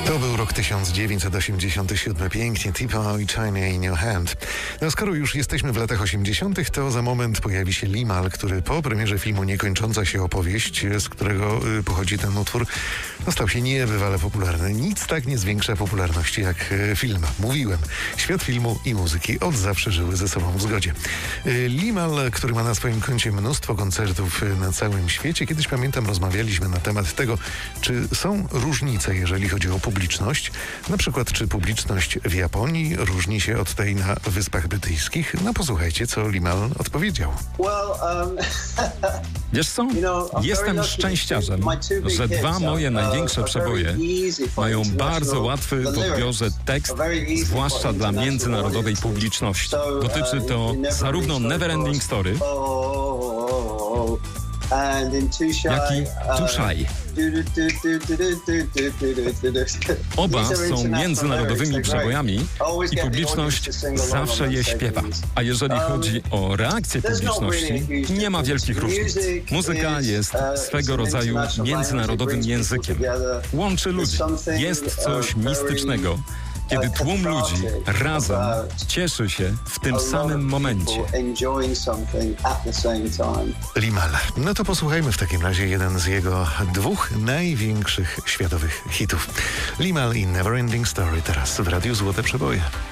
To był rok 1987. Pięknie, Tipo i China in Your Hand. No skoro już jesteśmy w latach 80., to za moment pojawi się Limahl, który po premierze filmu Niekończąca się opowieść, z którego pochodzi ten utwór, stał się niebywale popularny. Nic tak nie zwiększa popularności jak film. Mówiłem, świat filmu i muzyki od zawsze żyły ze sobą w zgodzie. Limahl, który ma na swoim koncie mnóstwo koncertów na całym świecie. Kiedyś, pamiętam, rozmawialiśmy na temat tego, czy są różnice, jeżeli chodzi o publiczność. Na przykład, czy publiczność w Japonii różni się od tej na Wyspach Brytyjskich? No posłuchajcie, co Limahl odpowiedział. Wiesz co? Jestem szczęściarzem, że dwa moje największe przeboje mają bardzo łatwy w odbiorze tekst, zwłaszcza dla międzynarodowej publiczności. Dotyczy to zarówno Neverending Story, jak i Too Shy. Oba są międzynarodowymi przebojami i publiczność zawsze je śpiewa. A jeżeli chodzi o reakcję publiczności, nie ma wielkich różnic. Muzyka jest swego rodzaju międzynarodowym językiem. Łączy ludzi. Jest coś mistycznego, kiedy tłum ludzi razem cieszy się w tym samym momencie. Limahl. No to posłuchajmy w takim razie jeden z jego dwóch największych światowych hitów. Limahl i Neverending Story teraz w Radiu Złote Przeboje.